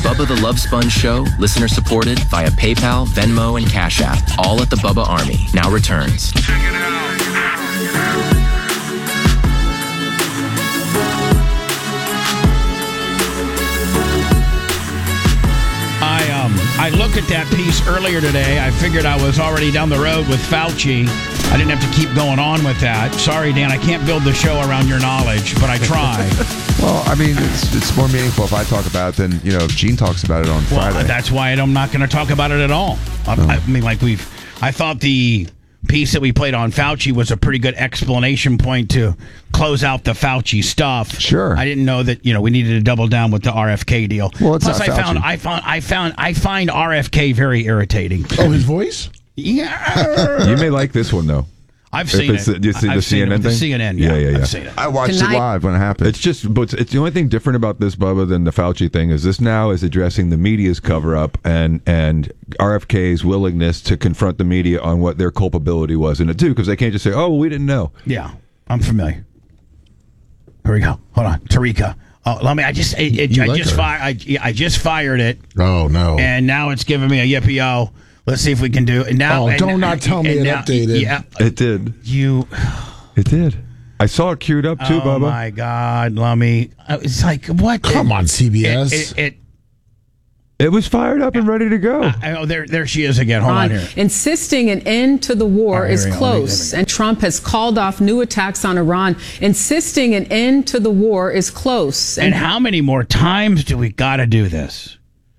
Bubba the Love Sponge Show, listener supported via PayPal, Venmo, and Cash App, all at the Bubba Army, now returns. Check it out. I looked at that piece earlier today. I figured I was already down the road with Fauci. I didn't have to keep going on with that. Sorry, Dan, I can't build the show around your knowledge, but I try. Well, I mean, it's more meaningful if I talk about it than, if Gene talks about it on Friday. Well, that's why I'm not going to talk about it at all. I thought the piece that we played on Fauci was a pretty good explanation point to close out the Fauci stuff. Sure. I didn't know that, we needed to double down with the RFK deal. Well, it's Plus, not Fauci. I find RFK very irritating. Oh, his voice? Yeah. You may like this one, though. I've seen it. Do you see the CNN thing? The CNN, yeah. I've seen it. I watched it live when it happened. It's the only thing different about this, Bubba, than the Fauci thing is this now is addressing the media's cover-up and RFK's willingness to confront the media on what their culpability was in it, too, because they can't just say, we didn't know. Yeah, I'm familiar. Here we go. Hold on. Tarika. Oh, I just fired it. Oh, no. And now it's giving me a yippee-oh. Let's see if we can do it. Now, not tell me it updated. Yeah, it did. It did. I saw it queued up too, Bubba. Oh my God, Lummy! It's like what? Come on, CBS. It was fired up and ready to go. There she is again. Hold on here. Insisting an end to the war is close, and Trump has called off new attacks on Iran. Insisting an end to the war is close. And how many more times do we got to do this?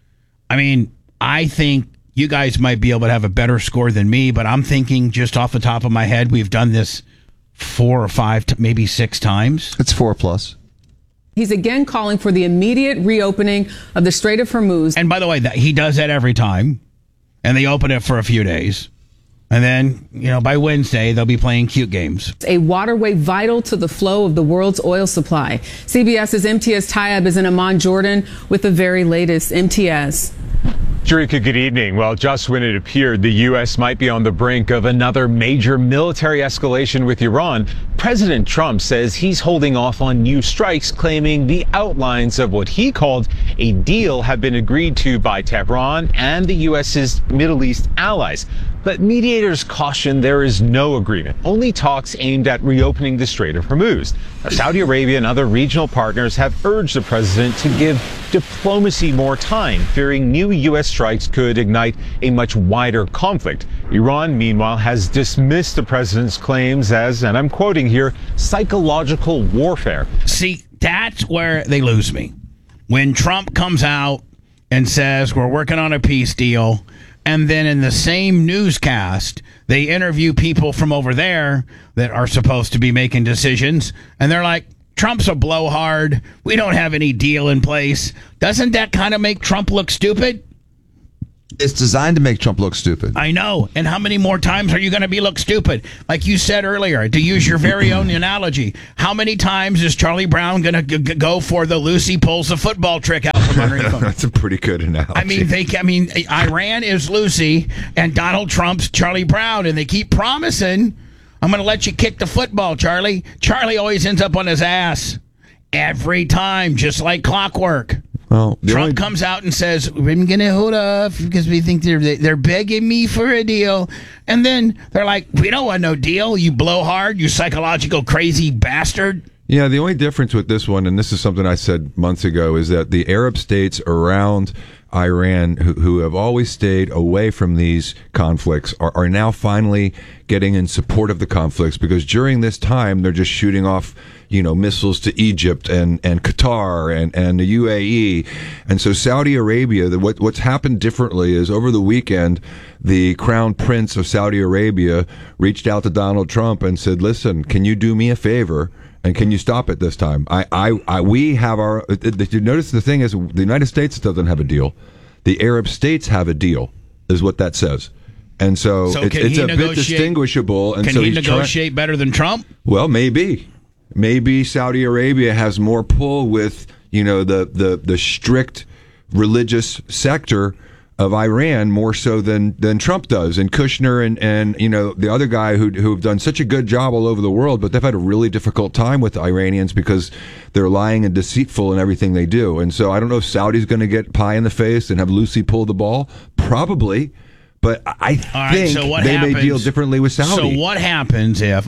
I mean, I think you guys might be able to have a better score than me, but I'm thinking just off the top of my head, we've done this 4 or 5, maybe 6 times. It's 4+. He's again calling for the immediate reopening of the Strait of Hormuz. And by the way, he does that every time, and they open it for a few days. And then, by Wednesday, they'll be playing cute games. A waterway vital to the flow of the world's oil supply. CBS's MTS Tayeb is in Amman, Jordan, with the very latest. MTS. Jerika, good evening. Well, just when it appeared the U.S. might be on the brink of another major military escalation with Iran, President Trump says he's holding off on new strikes, claiming the outlines of what he called a deal have been agreed to by Tehran and the U.S.'s Middle East allies. But mediators caution there is no agreement, only talks aimed at reopening the Strait of Hormuz. Now, Saudi Arabia and other regional partners have urged the president to give diplomacy more time, fearing new U.S. strikes could ignite a much wider conflict. Iran, meanwhile, has dismissed the president's claims as, and I'm quoting here, psychological warfare. See, that's where they lose me. When Trump comes out and says, we're working on a peace deal, and then in the same newscast, they interview people from over there that are supposed to be making decisions, and they're like, Trump's a blowhard. We don't have any deal in place. Doesn't that kind of make Trump look stupid? It's designed to make Trump look stupid. I know. And how many more times are you going to be look stupid? Like you said earlier, to use your very own analogy, how many times is Charlie Brown going to go for the Lucy pulls the football trick out from underneath him? That's a pretty good analogy. I mean, Iran is Lucy and Donald Trump's Charlie Brown, and they keep promising, I'm going to let you kick the football, Charlie. Charlie always ends up on his ass every time, just like clockwork. Well, Trump comes out and says, we're going to hold off because we think they're begging me for a deal. And then they're like, we don't want no deal, you blowhard, you psychological crazy bastard. Yeah, the only difference with this one, and this is something I said months ago, is that the Arab states around Iran, who have always stayed away from these conflicts, are now finally getting in support of the conflicts, because during this time they're just shooting off, missiles to Egypt and Qatar and the UAE. And so Saudi Arabia, what's happened differently is over the weekend, the Crown Prince of Saudi Arabia reached out to Donald Trump and said, listen, can you do me a favor? And can you stop it this time? We have our. You notice the thing is, the United States doesn't have a deal. The Arab states have a deal, is what that says. And so it's a bit distinguishable. And can he negotiate better than Trump? Well, maybe Saudi Arabia has more pull with the strict religious sector of Iran more so than Trump does, and Kushner and the other guy who've done such a good job all over the world, but they've had a really difficult time with the Iranians because they're lying and deceitful in everything they do. And so I don't know if Saudi's going to get pie in the face and have Lucy pull the ball. Probably. But I think they may deal differently with Saudi. So what happens if,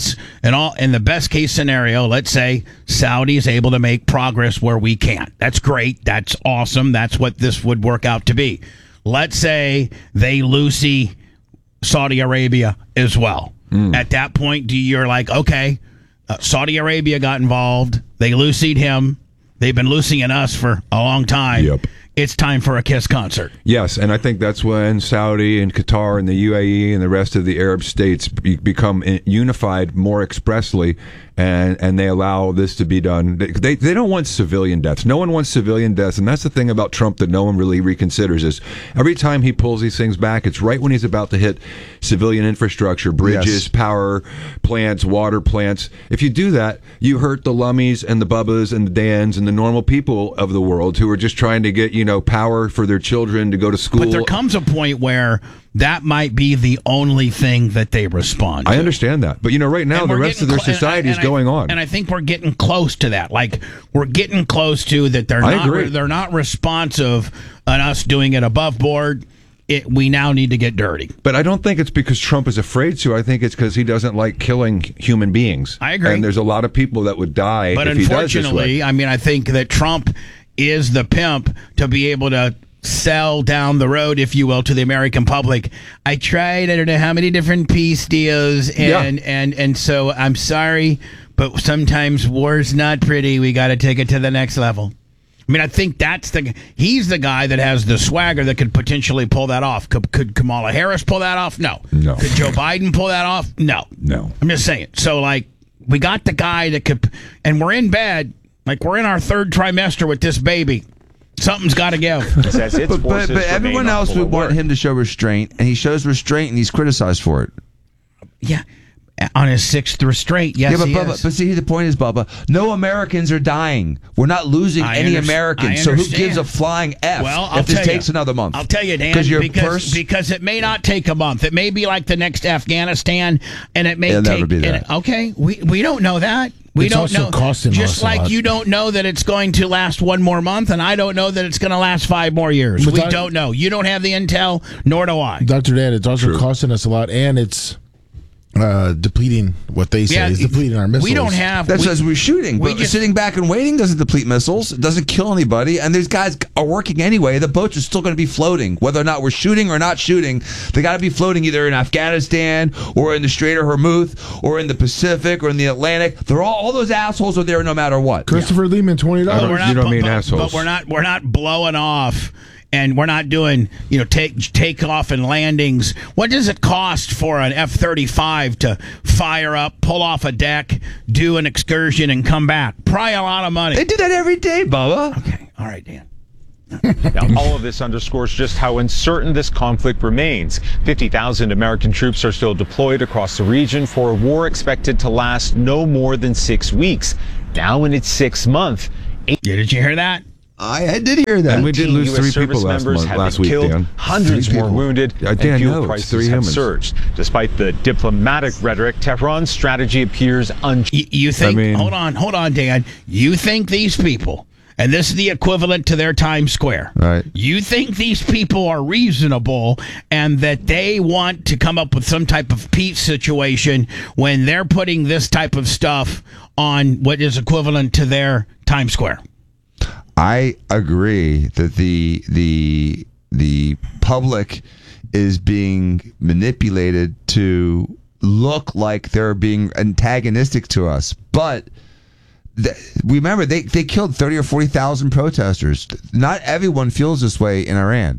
in the best case scenario, let's say Saudi is able to make progress where we can't. That's great. That's awesome. That's what this would work out to be. Let's say they Lucy Saudi Arabia as well. At that point, you're like, okay, Saudi Arabia got involved. They Lucy'd him. They've been Lucying us for a long time. Yep. It's time for a Kiss concert. Yes, and I think that's when Saudi and Qatar and the UAE and the rest of the Arab states become unified more expressly, and they allow this to be done. They don't want civilian deaths. No one wants civilian deaths, and that's the thing about Trump that no one really reconsiders is every time he pulls these things back, it's right when he's about to hit civilian infrastructure, bridges, power plants, water plants. If you do that, you hurt the Lummies and the Bubbas and the Dans and the normal people of the world who are just trying to get power for their children to go to school. But there comes a point where that might be the only thing that they respond to. I understand that. But, right now, the rest of their society is going on. And I think we're getting close to that. Like, we're getting close to that they're not responsive on us doing it above board. We now need to get dirty. But I don't think it's because Trump is afraid to. I think it's because he doesn't like killing human beings. I agree. And there's a lot of people that would die if he does this way. But unfortunately, I think that Trump is the pimp to be able to sell down the road, if you will, to the American public. I tried, I don't know how many different peace deals, and so I'm sorry, but sometimes war's not pretty. We got to take it to the next level. I think he's the guy that has the swagger that could potentially pull that off. Could Kamala Harris pull that off? No. Could Joe Biden pull that off? No. I'm just saying. So, we got the guy that could, and we're in bed. We're in our third trimester with this baby. Something's got to give. But everyone else would want him to show restraint, and he shows restraint, and he's criticized for it. Yeah. On his sixth restraint, yes, but Bubba, but see, the point is, Bubba, no Americans are dying. We're not losing any Americans. So who gives a flying F if this takes another month? I'll tell you, Dan, because it may not take a month. It may be like the next Afghanistan, and it may never be that. Okay, we don't know that. We don't know. Just like you don't know that it's going to last one more month, and I don't know that it's going to last 5 more years. We don't know. You don't have the intel, nor do I. Dr. Dan, it's also costing us a lot, and it's depleting what they say is depleting our missiles. We don't have. That's as we're shooting. But sitting back and waiting doesn't deplete missiles. It doesn't kill anybody. And these guys are working anyway. The boats are still going to be floating, whether or not we're shooting or not shooting. They got to be floating either in Afghanistan or in the Strait of Hormuz or in the Pacific or in the Atlantic. They're all those assholes are there no matter what. Christopher Lehman, $20. You don't mean assholes. But we're not blowing off. And we're not doing, takeoff and landings. What does it cost for an F-35 to fire up, pull off a deck, do an excursion, and come back? Probably a lot of money. They do that every day, Bubba. Okay. All right, Dan. Now, all of this underscores just how uncertain this conflict remains. 50,000 American troops are still deployed across the region for a war expected to last no more than 6 weeks. Now in its 6th month. Did you hear that? I did hear that. And we did lose 3 people last week, killed, Dan. Hundreds more wounded, and fuel prices have surged. Despite the diplomatic rhetoric, Tehran's strategy appears unchanged. You think? Hold on, Dan. You think these people, and this is the equivalent to their Times Square, right? You think these people are reasonable and that they want to come up with some type of peace situation when they're putting this type of stuff on what is equivalent to their Times Square? I agree that the public is being manipulated to look like they're being antagonistic to us, but remember they killed 30 or 40,000 protesters. Not everyone feels this way in Iran.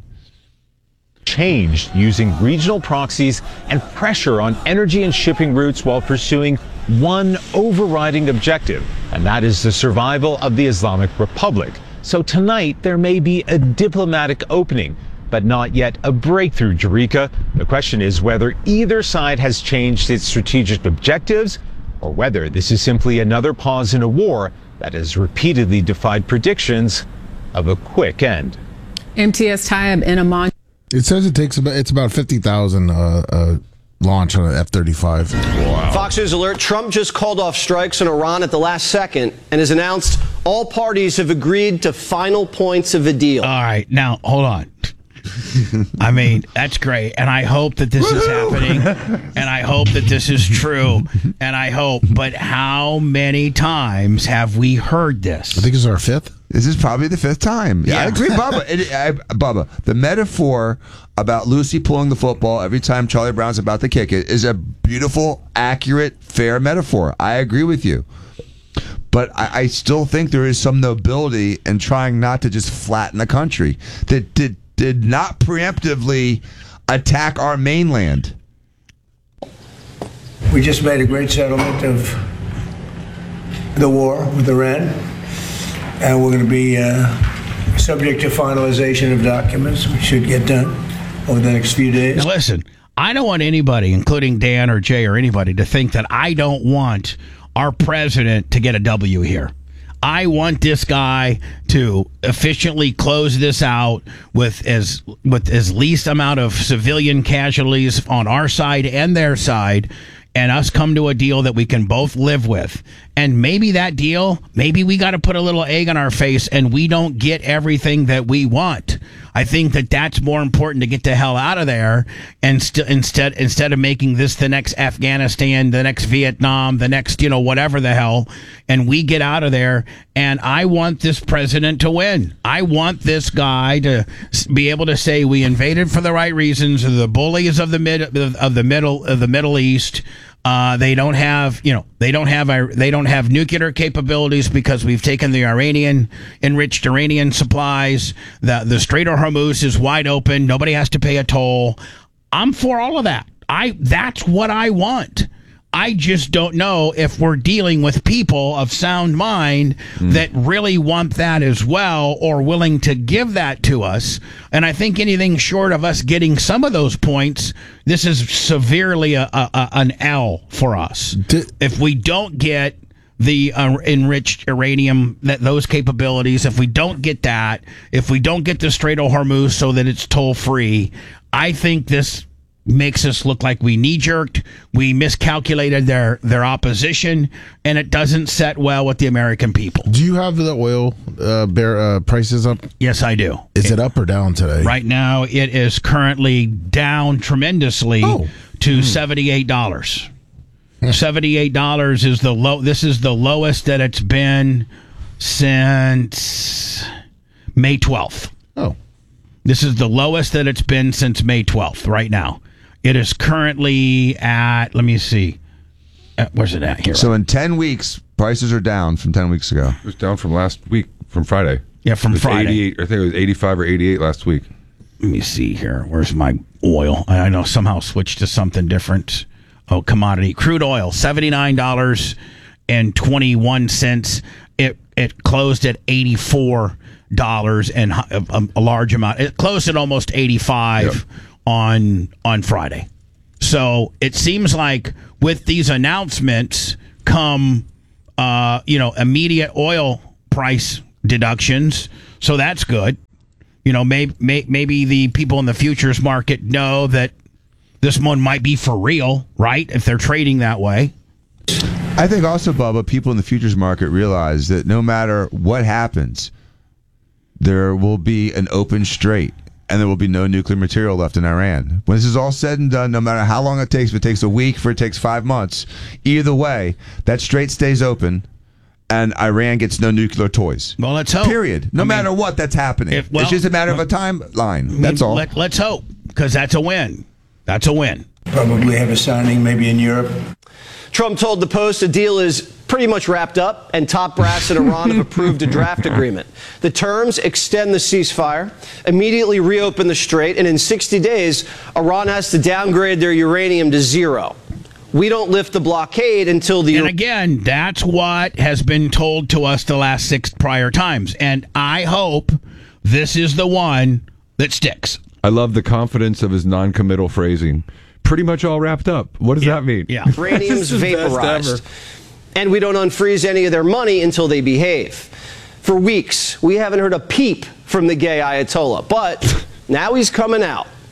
Changed using regional proxies and pressure on energy and shipping routes while pursuing one overriding objective, and that is the survival of the Islamic Republic. So tonight, there may be a diplomatic opening, but not yet a breakthrough, Jerika. The question is whether either side has changed its strategic objectives or whether this is simply another pause in a war that has repeatedly defied predictions of a quick end. MTS Tayyab in Amman. It says it's about 50,000 launch on an F-35. Wow. Fox News alert, Trump just called off strikes on Iran at the last second and has announced all parties have agreed to final points of a deal. All right, now, hold on. I mean, that's great, and I hope that this is happening, and I hope that this is true, and I hope, but how many times have we heard this? I think it's our fifth. This is probably the fifth time. Yeah, I agree, Bubba. Bubba, the metaphor about Lucy pulling the football every time Charlie Brown's about to kick it is a beautiful, accurate, fair metaphor. I agree with you. But I still think there is some nobility in trying not to just flatten the country that did not preemptively attack our mainland. We just made a great settlement of the war with Iran, and we're going to be subject to finalization of documents, which should get done over the next few days. Now listen, I don't want anybody, including Dan or Jay or anybody, to think that I don't want our president to get a W here. I want this guy to efficiently close this out with as least amount of civilian casualties on our side and their side, and us come to a deal that we can both live with. And maybe that deal, maybe we got to put a little egg on our face and we don't get everything that we want. I think that that's more important to get the hell out of there, and instead of making this the next Afghanistan, the next Vietnam, the next, whatever the hell, and we get out of there. And I want this president to win. I want this guy to be able to say we invaded for the right reasons. The bullies of the Middle East. They don't have nuclear capabilities because we've taken the enriched uranium supplies. The Strait of Hormuz is wide open. Nobody has to pay a toll. I'm for all of that. That's what I want. I just don't know if we're dealing with people of sound mind that really want that as well, or willing to give that to us. And I think anything short of us getting some of those points, this is severely an L for us. If we don't get the enriched uranium, those capabilities, if we don't get that, if we don't get the Strait of Hormuz so that it's toll-free, I think this makes us look like we knee-jerked, we miscalculated their opposition, and it doesn't set well with the American people. Do you have the oil prices up? Yes, I do. Is it up or down today? Right now, it is currently down tremendously to $78. $78 is the low. This is the lowest that it's been since May 12th. Oh. This is the lowest that it's been since May 12th right now. It is currently at, let me see. Where's it at here? So in 10 weeks, prices are down from 10 weeks ago. It was down from last week, from Friday. Yeah, from Friday. 88, I think it was 85 or 88 last week. Let me see here. Where's my oil? I know somehow switched to something different. Oh, commodity. Crude oil, $79.21. It closed at $84 and a large amount. It closed at almost 85 on Friday. So it seems like with these announcements come immediate oil price deductions. So that's good. Maybe the people in the futures market know that this one might be for real, right? If they're trading that way. I think also, Bubba, people in the futures market realize that no matter what happens, there will be an open strait and there will be no nuclear material left in Iran. When this is all said and done, no matter how long it takes, if it takes a week, if it takes 5 months, either way, that strait stays open and Iran gets no nuclear toys. Well, let's hope. Period. No matter what, that's happening. It's just a matter of a timeline. That's all. Let's hope, because that's a win. That's a win. Probably have a signing maybe in Europe. Trump told the Post a deal is pretty much wrapped up, and top brass in Iran have approved a draft agreement. The terms extend the ceasefire, immediately reopen the strait, and in 60 days, Iran has to downgrade their uranium to zero. We don't lift the blockade until the... And again, that's what has been told to us the last 6 prior times. And I hope this is the one that sticks. I love the confidence of his non-committal phrasing. Pretty much all wrapped up. What does that mean? Yeah. Uranium's vaporized. And we don't unfreeze any of their money until they behave. For weeks, we haven't heard a peep from the gay Ayatollah. But now he's coming out.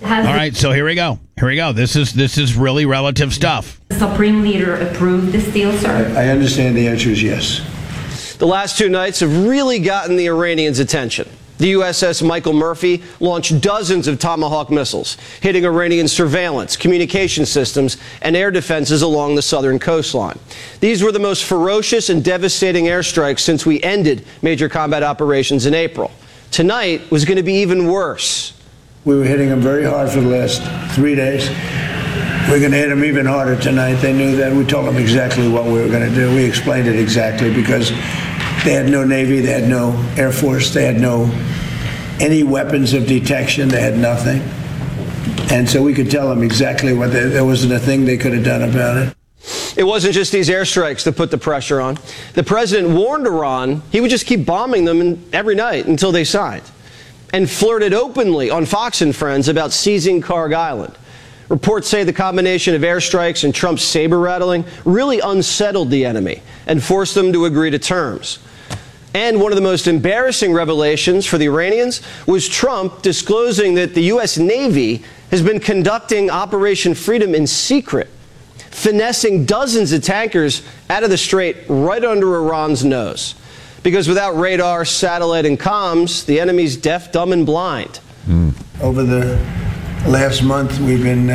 All right, so here we go. This is really relative stuff. The Supreme Leader approved this deal, sir? I understand the answer is yes. The last 2 nights have really gotten the Iranians' attention. The USS Michael Murphy launched dozens of Tomahawk missiles, hitting Iranian surveillance, communication systems, and air defenses along the southern coastline. These were the most ferocious and devastating airstrikes since we ended major combat operations in April. Tonight was going to be even worse. We were hitting them very hard for the last 3 days. We're going to hit them even harder tonight. They knew that. We told them exactly what we were going to do. We explained it exactly because they had no Navy, they had no Air Force, they had any weapons of detection, they had nothing. And so we could tell them exactly what there wasn't a thing they could have done about it. It wasn't just these airstrikes that put the pressure on. The president warned Iran he would just keep bombing them every night until they signed, and flirted openly on Fox and Friends about seizing Karg Island. Reports say the combination of airstrikes and Trump's saber rattling really unsettled the enemy and forced them to agree to terms. And one of the most embarrassing revelations for the Iranians was Trump disclosing that the U.S. Navy has been conducting Operation Freedom in secret, finessing dozens of tankers out of the strait right under Iran's nose. Because without radar, satellite, and comms, the enemy's deaf, dumb, and blind. Over the last month, we've been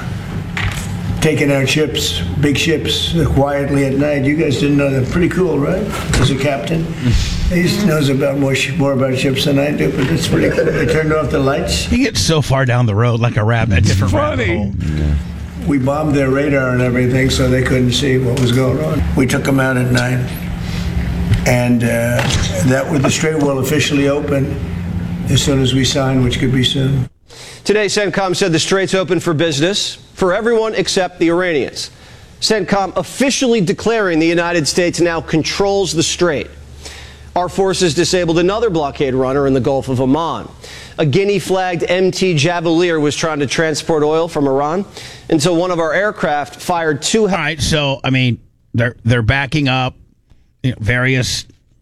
taking out ships, big ships, quietly at night. You guys didn't know that. Pretty cool, right? As a captain. He knows about more about ships than I do, but it's pretty cool. They turned off the lights. He gets so far down the road like a rabbit. Different rabbit hole. We bombed their radar and everything so they couldn't see what was going on. We took them out at night. And the strait will officially open as soon as we sign, which could be soon. Today, CENTCOM said the strait's open for business for everyone except the Iranians. CENTCOM officially declaring the United States now controls the strait. Our forces disabled another blockade runner in the Gulf of Oman. A Guinea-flagged MT Javelier was trying to transport oil from Iran until one of our aircraft fired two. All right, so I mean, they're backing up various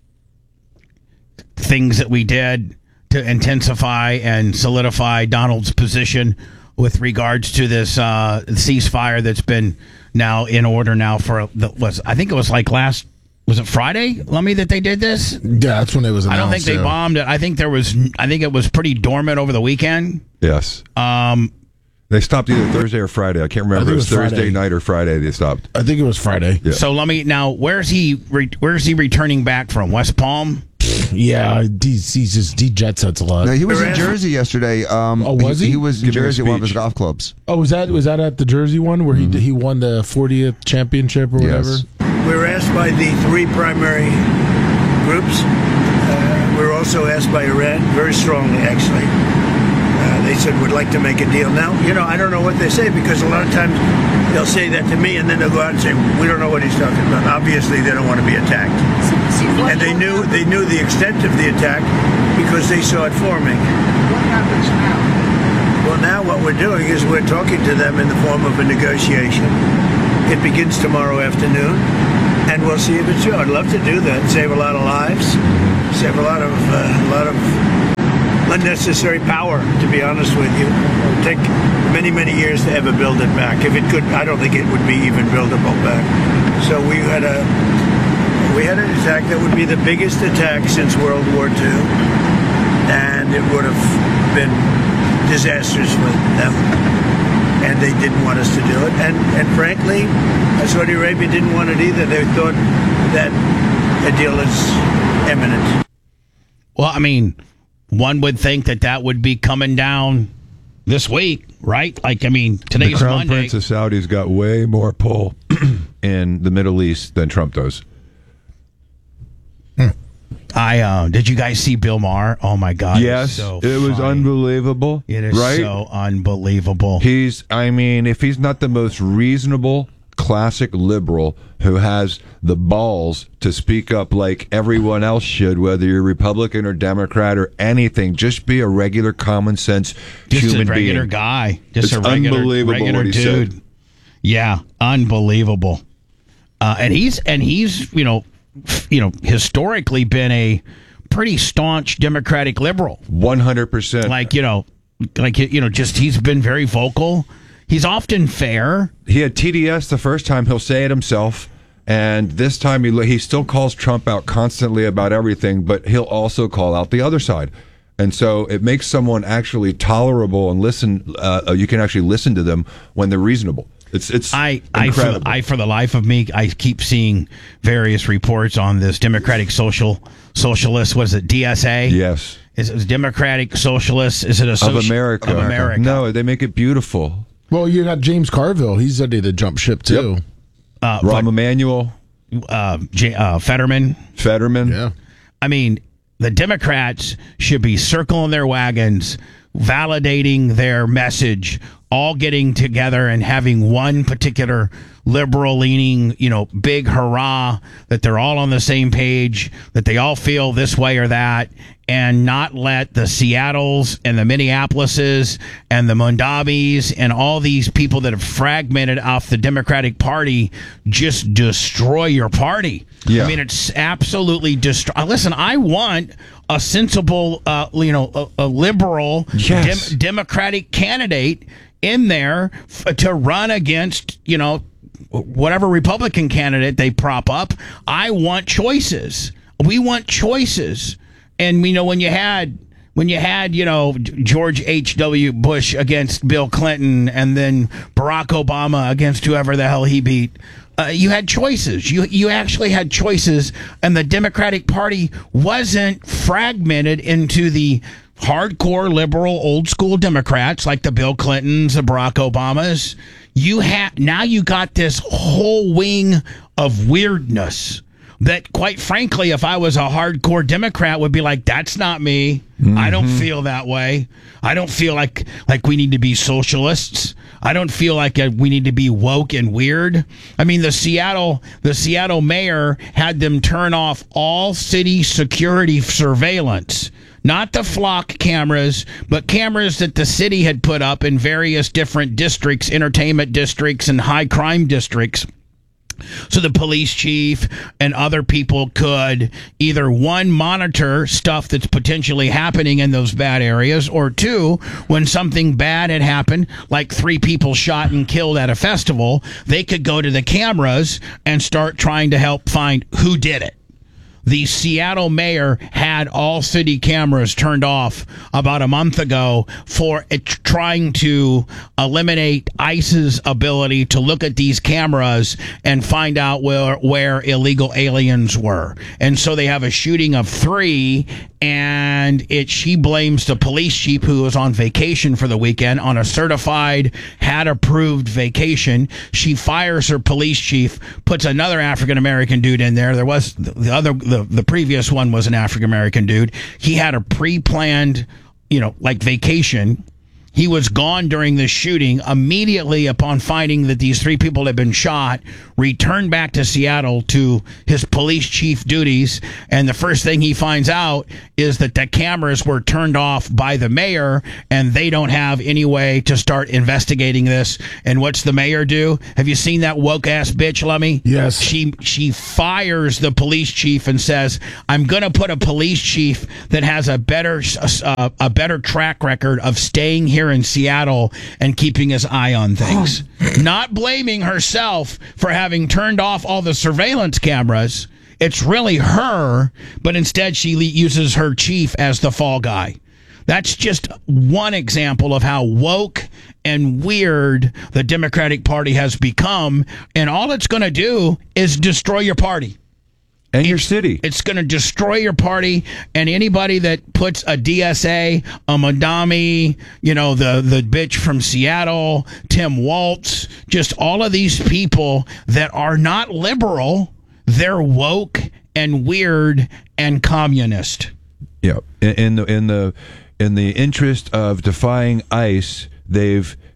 things that we did to intensify and solidify Donald's position with regards to this ceasefire that's been now in order now for I think it was like was it Friday, Lummy, that they did this? Yeah, that's when it was announced. I don't think they bombed it. I think it was pretty dormant over the weekend. Yes. They stopped either Thursday or Friday. I can't remember. It was Thursday night or Friday they stopped. I think it was Friday. Yeah. So Lummy, now where's he returning back from? West Palm? Yeah, he jet sets a lot. No, he was in Jersey yesterday. Was he? He was in Jersey at one of his golf clubs. Oh, was that at the Jersey one where he won the 40th championship or whatever? Yes. We were asked by the 3 primary groups. We were also asked by Iran, very strongly actually. They said, we'd like to make a deal. Now, I don't know what they say because a lot of times they'll say that to me and then they'll go out and say, we don't know what he's talking about. Obviously, they don't want to be attacked. And they knew the extent of the attack because they saw it forming. What happens now? Well, now what we're doing is we're talking to them in the form of a negotiation. It begins tomorrow afternoon, and we'll see if it's true. I'd love to do that, save a lot of lives, save a lot of unnecessary power, to be honest with you. It would take many, many years to ever build it back. If it could, I don't think it would be even buildable back. So we had an attack that would be the biggest attack since World War II, and it would have been disastrous for them. And they didn't want us to do it. And frankly, Saudi Arabia didn't want it either. They thought that a deal is imminent. Well, I mean, one would think that would be coming down this week, right? Like, I mean, today's the Crown Monday. Prince of Saudi's got way more pull in the Middle East than Trump does. Did you guys see Bill Maher? Oh my God! Yes, it was unbelievable. It is right? so unbelievable. If he's not the most reasonable, classic liberal who has the balls to speak up like everyone else should, whether you're Republican or Democrat or anything, just be a regular, common sense human being. Just a regular guy. Just it's a regular, unbelievable regular what he dude. said. Yeah, unbelievable. And he's historically been a pretty staunch Democratic liberal. 100%. Like, like, just he's been very vocal. He's often fair. He had TDS the first time. He'll say it himself. And this time he still calls Trump out constantly about everything, but he'll also call out the other side. And so it makes someone actually tolerable and listen. You can actually listen to them when they're reasonable. It's incredible. For the life of me, I keep seeing various reports on this Democratic Socialist. Was it DSA? Yes. Is it Democratic Socialist? Is it of America? Of America. No, they make it beautiful. Well, you got James Carville. He's ready to jump ship too. Yep. Rahm Emanuel. Fetterman. Yeah. I mean, the Democrats should be circling their wagons, validating their message, all getting together and having one particular liberal-leaning, big hurrah, that they're all on the same page, that they all feel this way or that, and not let the Seattles and the Minneapolises and the Mondabis and all these people that have fragmented off the Democratic Party just destroy your party. Yeah. I mean, it's absolutely Listen, I want a sensible, a liberal Yes. Democratic candidate in there to run against, whatever Republican candidate they prop up. I want choices. We want choices. And when you had George H.W. Bush against Bill Clinton, and then Barack Obama against whoever the hell he beat, you had choices. You actually had choices, and the Democratic Party wasn't fragmented into the hardcore liberal old school Democrats like the Bill Clintons, the Barack Obamas. Now you got this whole wing of weirdness that, quite frankly, if I was a hardcore Democrat, would be like, that's not me. Mm-hmm. I don't feel that way. I don't feel like we need to be socialists. I don't feel like we need to be woke and weird. I mean, the Seattle mayor had them turn off all city security surveillance. Not the flock cameras, but cameras that the city had put up in various different districts, entertainment districts and high crime districts. So the police chief and other people could either, one, monitor stuff that's potentially happening in those bad areas, or two, when something bad had happened, like 3 people shot and killed at a festival, they could go to the cameras and start trying to help find who did it. The Seattle mayor had all city cameras turned off about a month ago for trying to eliminate ICE's ability to look at these cameras and find out where illegal aliens were. And so they have a shooting of 3, and she blames the police chief, who was on vacation for the weekend on a certified, had-approved vacation. She fires her police chief, puts another African-American dude in there. There was the previous one was an African-American dude. He had a pre-planned, vacation. He was gone during the shooting. Immediately upon finding that these 3 people had been shot, returned back to Seattle to his police chief duties. And the first thing he finds out is that the cameras were turned off by the mayor, and they don't have any way to start investigating this. And what's the mayor do? Have you seen that woke ass bitch, Lummy? Yes. She fires the police chief and says, I'm going to put a police chief that has a better track record of staying here in Seattle and keeping his eye on things. Not blaming herself for having turned off all the surveillance cameras. It's really her, but instead she uses her chief as the fall guy. That's just one example of how woke and weird the Democratic Party has become, and all it's going to do is destroy your party. And your city. It's going to destroy your party, and anybody that puts a DSA, a Mondami, the bitch from Seattle, Tim Walz, just all of these people that are not liberal, they're woke and weird and communist. Yeah, in the interest of defying ICE, they've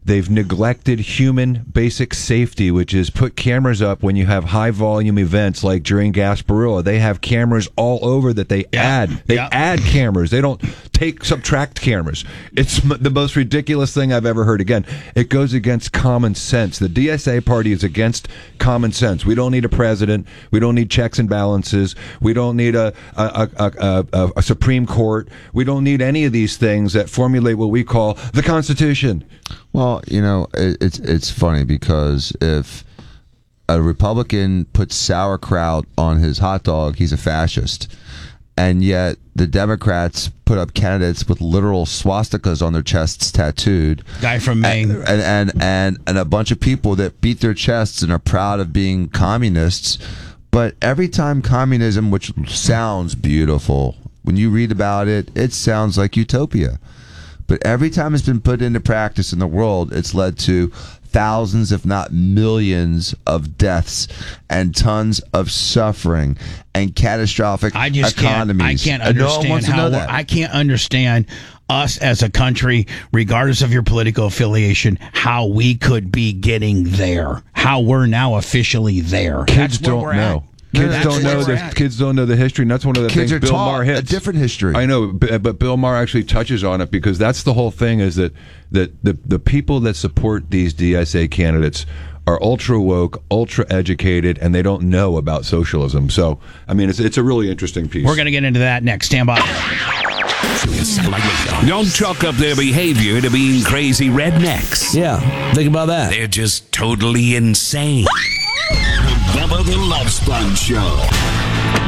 They've neglected human basic safety, which is put cameras up when you have high volume events like during Gasparilla. They have cameras all over that they add. They add cameras. They don't subtract cameras. It's the most ridiculous thing I've ever heard. Again, it goes against common sense. The DSA party is against common sense. We don't need a president. We don't need checks and balances. We don't need a Supreme Court. We don't need any of these things that formulate what we call the Constitution. Well, it's funny because if a Republican puts sauerkraut on his hot dog, he's a fascist. And yet the Democrats put up candidates with literal swastikas on their chests tattooed. Guy from Maine. And a bunch of people that beat their chests and are proud of being communists. But every time communism, which sounds beautiful, when you read about it, it sounds like utopia. But every time it's been put into practice in the world, it's led to thousands, if not millions, of deaths and tons of suffering and catastrophic economies. I can't understand I can't understand us as a country, regardless of your political affiliation, how we could be getting there. How we're now officially there. Kids don't know. Kids don't know the history, and that's one of the things Bill Maher hits. A different history. I know, but Bill Maher actually touches on it because that's the whole thing. Is that the people that support these DSA candidates are ultra woke, ultra educated, and they don't know about socialism. So, I mean, it's a really interesting piece. We're going to get into that next. Stand by. Don't chalk up their behavior to being crazy rednecks. Yeah, think about that. They're just totally insane. Bubba the Love Sponge Show.